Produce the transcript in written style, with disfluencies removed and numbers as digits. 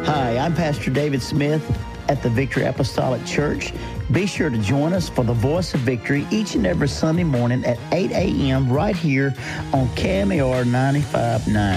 Hi, I'm Pastor David Smith at the Victory Apostolic Church. Be sure to join us for the Voice of Victory each and every Sunday morning at 8 a.m. right here on KMAR 95.9.